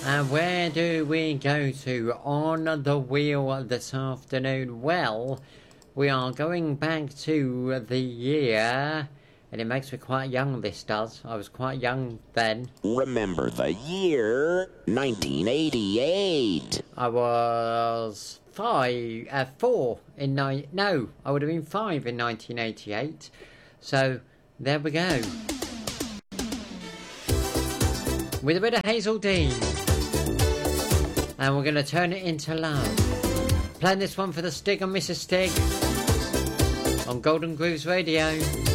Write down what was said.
And where do we go to on the wheel this afternoon? Well, we are going back to the year, and it makes me quite young, this does. I was quite young then. Remember the year 1988. I was 4 in no, I would have been 5 in 1988. So, there we go. With a bit of Hazel Dean. And we're going to turn it into love. Playing this one for the Stig and Mrs. Stig on Golden Grooves Radio.